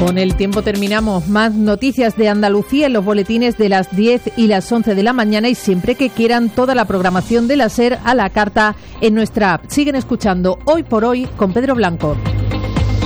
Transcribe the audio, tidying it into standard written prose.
Con el tiempo terminamos. Más noticias de Andalucía en los boletines de las 10 y las 11 de la mañana y siempre que quieran toda la programación de la SER a la carta en nuestra app. Siguen escuchando Hoy por Hoy con Pedro Blanco.